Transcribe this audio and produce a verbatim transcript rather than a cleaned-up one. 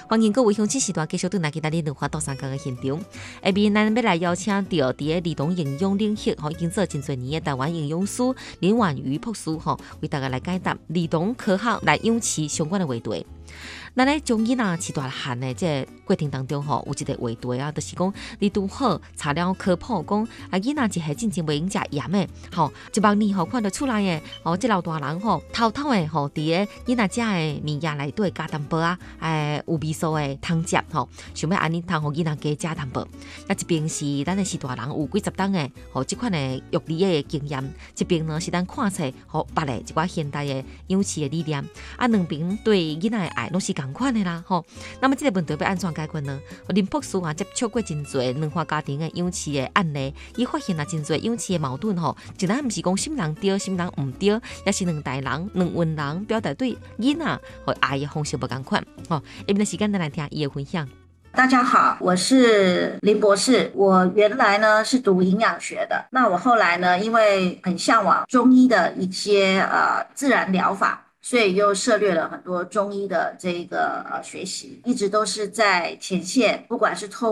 欢迎各位乡亲时段继续转来给咱的两化到三江的现场。下面咱要来邀请到伫个儿童营养领域吼，已经做真侪年的台湾营养师林婉瑜博士吼，为大家来解答儿童科学来养饲相关的话题。咱咧将囡仔饲大汉的这个过程当中吼，有一个话题啊，就是讲你拄好查了科普讲，啊囡仔一下真正袂用食盐的，吼，一万年吼看到厝内的吼，即老大人吼，偷偷的吼，伫个囡仔食的面液内底加淡薄啊，诶有味素的汤汁吼，想要安尼通互囡仔加食淡薄。啊一边是咱的是大人有几十档的吼，即款的育儿的经验，一边呢是咱看册吼，别的一寡现代的养饲的理念，啊两边对囡仔的爱拢是共款的啦吼。那么这个问题要安怎解决呢？林博士啊接触过真侪两化家庭的养饲的案例，伊发现啊真侪养饲的矛盾吼，一咱毋是讲心人对心人毋对，也是两代人两温人表达对囡仔和爱的方式不共款吼。下面的时间咱来听伊的分享。 大家好，我是林博士。我原来呢是读营养学的，那我后来呢，因为很向往中医的一些呃自然疗法，所以又涉猎了很多中医的这个呃学习，一直都是在前线，不管是透